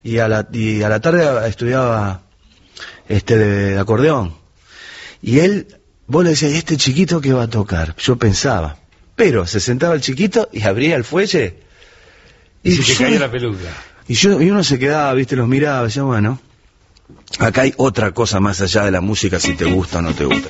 y a la tarde estudiaba de acordeón. Y él, vos le decías, ¿y este chiquito qué va a tocar? Yo pensaba. Pero se sentaba el chiquito y abría el fuelle. Y se te caía la peluca. Y uno se quedaba, viste, los miraba, decía, bueno, acá hay otra cosa más allá de la música, si te gusta o no te gusta.